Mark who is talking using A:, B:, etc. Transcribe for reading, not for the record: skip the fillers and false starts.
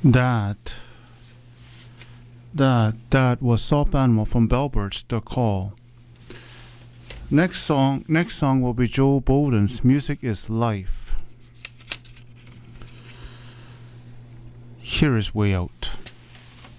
A: That that was Soft Animal from Bellbirds, The Call. Next song will be Joe Bolden's Music is Life. Here is Way Out.